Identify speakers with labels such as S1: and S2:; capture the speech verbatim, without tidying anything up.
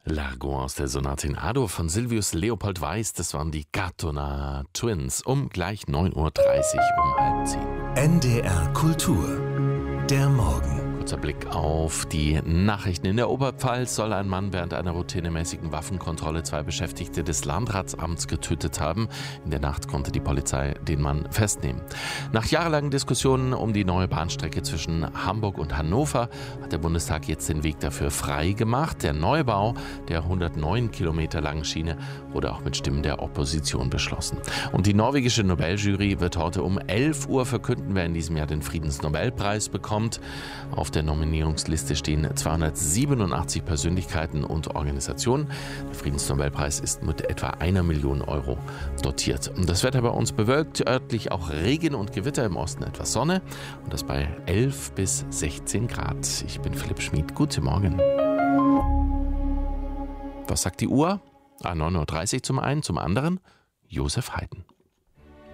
S1: Largo aus der Sonate in A-Dur von Silvius Leopold Weiß, das waren die Katona Twins, um gleich neun Uhr dreißig, um halb zehn.
S2: N D R Kultur, der Morgen.
S1: Kurzer Blick auf die Nachrichten. In der Oberpfalz soll ein Mann während einer routinemäßigen Waffenkontrolle zwei Beschäftigte des Landratsamts getötet haben. In der Nacht konnte die Polizei den Mann festnehmen. Nach jahrelangen Diskussionen um die neue Bahnstrecke zwischen Hamburg und Hannover hat der Bundestag jetzt den Weg dafür frei gemacht. Der Neubau der hundertneun Kilometer langen Schiene wurde auch mit Stimmen der Opposition beschlossen. Und die norwegische Nobeljury wird heute um elf Uhr verkünden, wer in diesem Jahr den Friedensnobelpreis bekommt. Auf der Nominierungsliste stehen zweihundertsiebenundachtzig Persönlichkeiten und Organisationen. Der Friedensnobelpreis ist mit etwa einer Million Euro dotiert. Das Wetter bei uns bewölkt, örtlich auch Regen und Gewitter, im Osten etwas Sonne und das bei elf bis sechzehn Grad. Ich bin Philipp Schmid. Guten Morgen. Was sagt die Uhr? Ah, neun Uhr dreißig zum einen, zum anderen Josef Haydn.